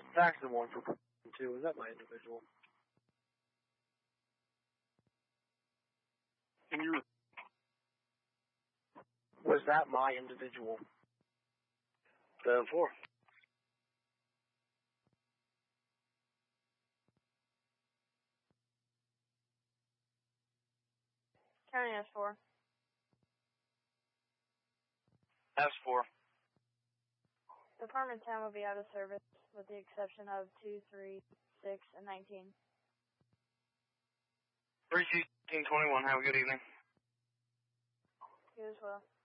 That's the one for 2. Is that my individual? Was that my individual? 7-4. County S4. S4. Department 10 will be out of service with the exception of 2, 3, 6, and 19. 31621, have a good evening. You as well.